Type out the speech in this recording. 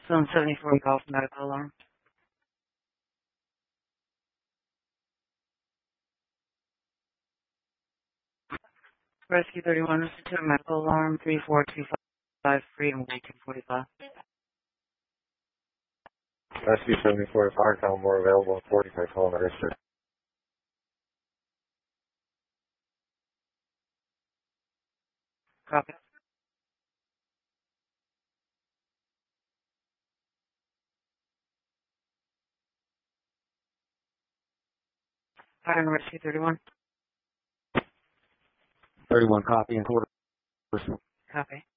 Zone 74 Golf Medical Alarm. Rescue 31, this is to Medical Alarm 3425 Freedom Way 245. Rescue 74 Fire Call more available at 45 kilometers. Copy. Pattern Rescue 31. 31 copy and quarter. Copy.